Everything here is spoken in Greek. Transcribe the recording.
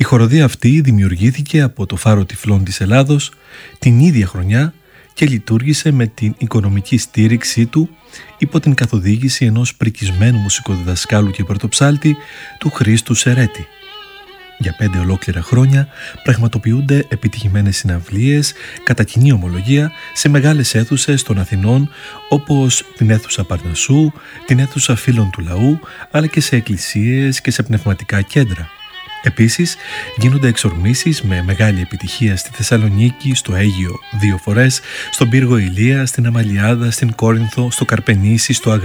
Η χοροδία αυτή δημιουργήθηκε από το Φάρο Τυφλών της Ελλάδος την ίδια χρονιά και λειτουργήσε με την οικονομική στήριξή του υπό την καθοδήγηση ενός πρικισμένου μουσικοδιδασκάλου και πρωτοψάλτη του Χρήστου Σερέτη. Για 5 ολόκληρα χρόνια πραγματοποιούνται επιτυχημένες συναυλίες κατά κοινή ομολογία σε μεγάλες αίθουσες των Αθηνών, όπως την αίθουσα Παρνασσού, την αίθουσα Φίλων του Λαού, αλλά και σε εκκλησίες και σε πνευματικά κέντρα. Επίσης, γίνονται εξορμήσεις με μεγάλη επιτυχία στη Θεσσαλονίκη, στο Αίγυο 2 φορές, στον Πύργο Ηλία, στην Αμαλιάδα, στην Κόρινθο, στο Καρπενήσι, στο